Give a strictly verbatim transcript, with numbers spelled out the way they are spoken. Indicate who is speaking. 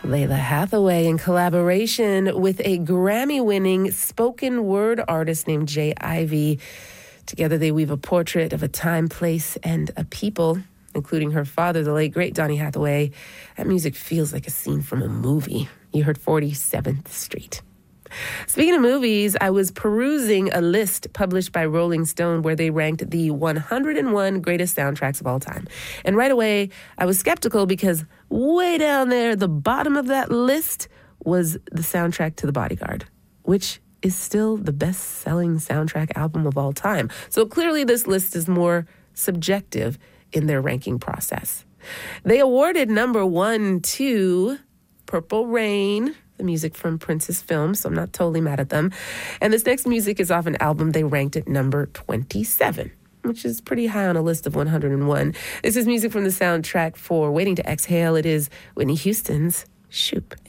Speaker 1: Layla Hathaway in collaboration with a Grammy-winning spoken word artist named Jay Ivy. Together they weave a portrait of a time, place, and a people, including her father, the late, great Donny Hathaway. That music feels like a scene from a movie. You heard forty-seventh Street. Speaking of movies, I was perusing a list published by Rolling Stone where they ranked the one hundred one greatest soundtracks of all time. And right away, I was skeptical because way down there, the bottom of that list was the soundtrack to The Bodyguard, which is still the best-selling soundtrack album of all time. So clearly this list is more subjective in their ranking process. They awarded number one to Purple Rain, the music from Prince's film, so I'm not totally mad at them. And this next music is off an album they ranked at number twenty-seven, which is pretty high on a list of one hundred one. This is music from the soundtrack for Waiting to Exhale. It is Whitney Houston's Shoop.